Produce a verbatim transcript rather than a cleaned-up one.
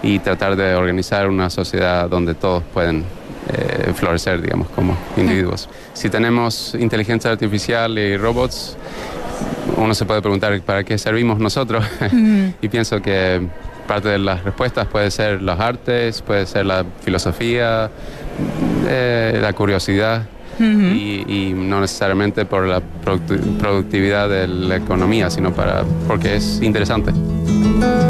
y tratar de organizar una sociedad donde todos pueden eh, florecer, digamos, como individuos. Si tenemos inteligencia artificial y robots, uno se puede preguntar ¿para qué servimos nosotros? Mm. Y pienso que parte de las respuestas puede ser las artes, puede ser la filosofía, eh, la curiosidad. Uh-huh. y, y no necesariamente por la productividad de la economía, sino para, porque es interesante.